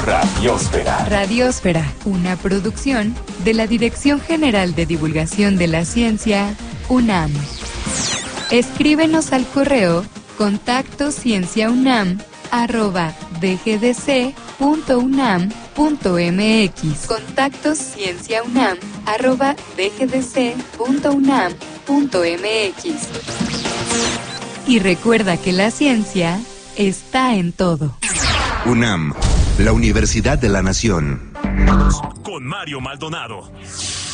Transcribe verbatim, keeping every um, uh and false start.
Radiósfera. Radiósfera, una producción de la Dirección General de Divulgación de la Ciencia, UNAM. Escríbenos al correo contacto cienciaunam arroba dgdc.unam.mx. Contacto cienciaunam arroba dgdc.unam.mx. Y recuerda que la ciencia está en todo. UNAM, la Universidad de la Nación. Con Mario Maldonado.